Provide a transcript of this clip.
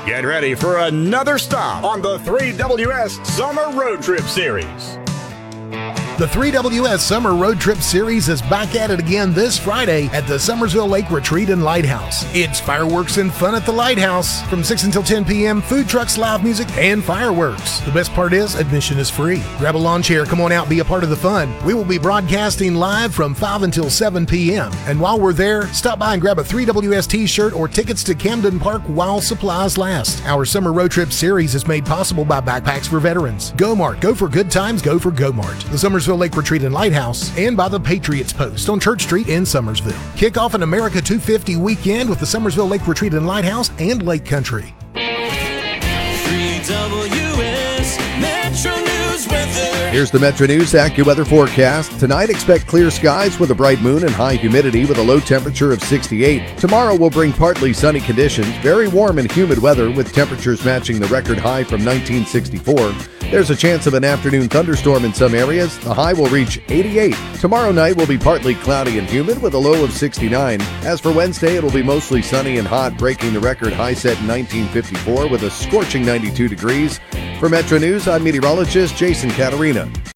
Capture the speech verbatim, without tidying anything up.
Get ready for another stop on the three W S Summer Road Trip Series. The three W S Summer Road Trip Series is back at it again this Friday at the Summersville Lake Retreat and Lighthouse. It's fireworks and fun at the Lighthouse from six until ten p.m., food trucks, live music, and fireworks. The best part is admission is free. Grab a lawn chair, come on out, be a part of the fun. We will be broadcasting live from five until seven p.m. And while we're there, stop by and grab a three W S t-shirt or tickets to Camden Park while supplies last. Our Summer Road Trip Series is made possible by Backpacks for Veterans, Go-Mart, go for good times, go for Go-Mart, the Summersville Lake Retreat and Lighthouse, and by the Patriots Post on Church Street in Summersville. Kick off an America two fifty weekend with the Summersville Lake Retreat and Lighthouse and Lake Country. three W S Metro News weather. Here's the Metro News AccuWeather forecast. Tonight, expect clear skies with a bright moon and high humidity with a low temperature of sixty-eight. Tomorrow will bring partly sunny conditions, very warm and humid weather with temperatures matching the record high from nineteen sixty-four. There's a chance of an afternoon thunderstorm in some areas. The high will reach eighty-eight. Tomorrow night will be partly cloudy and humid with a low of sixty-nine. As for Wednesday, it'll be mostly sunny and hot, breaking the record high set in nineteen fifty-four with a scorching ninety-two degrees. For Metro News, I'm meteorologist Jason Caterina.